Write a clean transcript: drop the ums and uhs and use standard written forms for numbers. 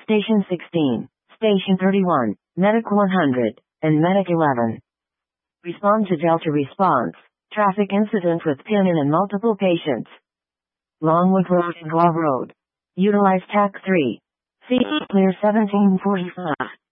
Station 16, Station 31, Medic 100, and Medic 11. Respond to Delta response. Traffic incident with pin-in and multiple patients. Longwood Road and Law Road. Utilize TAC 3. Clear 1745.